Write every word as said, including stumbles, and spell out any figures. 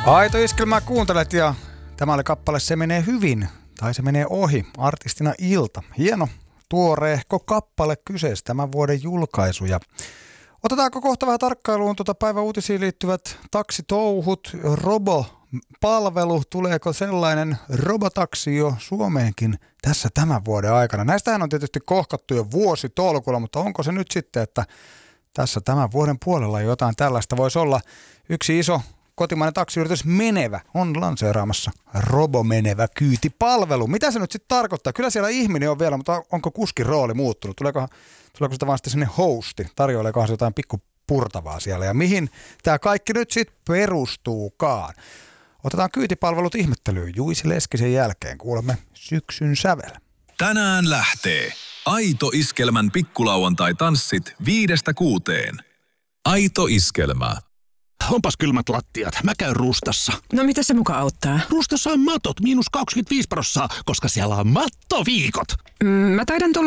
Aito Iskelmää kuuntelet ja tämä oli kappale Se menee hyvin tai Se menee ohi, artistina Ilta. Hieno, tuoreehko kappale kyseessä tämän vuoden julkaisu. Ja otetaanko kohta vähän tarkkailuun tuota päivän uutisiin liittyvät taksitouhut, robopalvelu, tuleeko sellainen robotaksi jo Suomeenkin tässä tämän vuoden aikana. Näistähän on tietysti kohkattu jo vuositolkulla, mutta onko se nyt sitten, että tässä tämän vuoden puolella jotain tällaista voisi olla. Yksi iso kotimainen taksiyritys Menevä on lanseeraamassa robomenevä kyytipalvelu. Mitä se nyt sitten tarkoittaa? Kyllä siellä ihminen on vielä, mutta onko kuskin rooli muuttunut? Tuleeko, tuleeko sitä vaan sitten sinne hosti? Tarjoileekohan se jotain pikku purtavaa siellä? Ja mihin tämä kaikki nyt sitten perustuukaan? Otetaan kyytipalvelut ihmettelyyn Juisi Leskisen jälkeen. Kuulemme syksyn sävel. Tänään lähtee Aito Iskelmän pikkulauantai-tanssit viidestä kuuteen. Aito Iskelmä. Onpas kylmät lattiat. Mä käyn Rustassa. No mitä se muka auttaa? Rustassa on matot miinus kaksikymmentäviisi prosenttia, koska siellä on mattoviikot. Mm, mä taidan tulla